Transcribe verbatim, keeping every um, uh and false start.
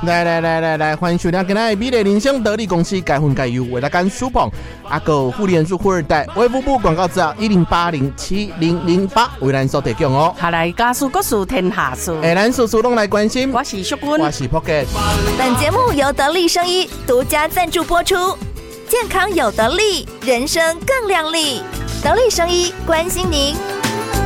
来来来来来，欢迎收听今天的美丽人生得力公司改分改优为大家舒捧阿狗富联数富二代微服部广告资料一零八零七零零八为咱所提供哦。 下来家事各事天下事， 哎，咱叔叔拢来关心。 我是淑君， 我是 Pocket。 本节目由得力生医独家赞助播出，健康有得力，人生更亮丽。得力生医关心您。